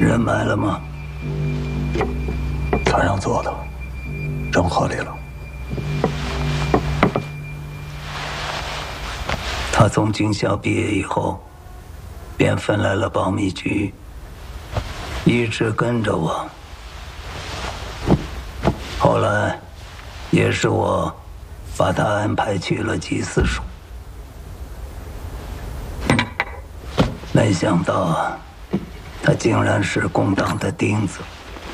人买了吗？ 船上坐的，扔河里了。 他从军校毕业以后，便分来了保密局，一直跟着我。后来，也是我把他安排去了缉私署。没想到，他竟然是共党的钉子。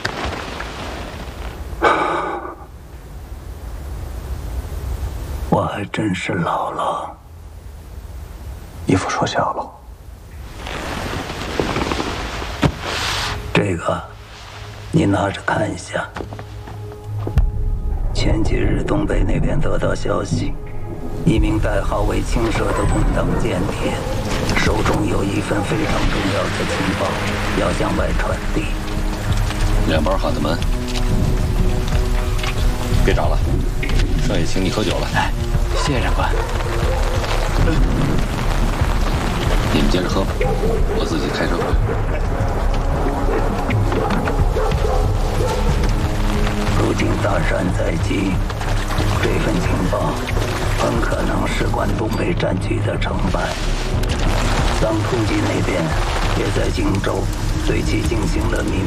我还真是老了。 义父说小了。 这个，你拿着看一下。前几日东北那边得到消息，一名代号为青蛇的共党间谍，手中有一份非常重要的情报，要向外传递。 2包好的门，别找了，少爷请你喝酒了。 哎，谢谢长官。 你们接着喝吧，我自己开车回来。 如今大山在即，这份情报很可能事关东北战局的成败。桑图基那边也在荆州对其进行了秘密